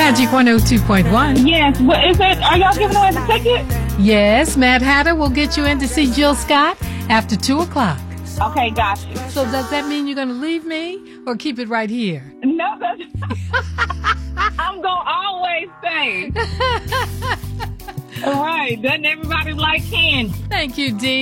Magic 102.1. Yes. What is it? Are y'all giving away the ticket? Yes, Mad Hatter will get you in to see Jill Scott after 2 o'clock. Okay, got you. So does that mean you're going to leave me or keep it right here? No, I'm going to always stay. All right. Doesn't everybody like candy? Thank you, Dee.